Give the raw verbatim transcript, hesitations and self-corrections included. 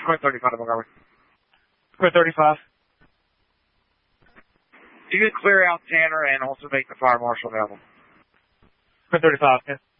Square thirty-five, Montgomery. Square thirty-five. You can clear out Tanner and also make the fire marshal available. Square thirty-five, okay.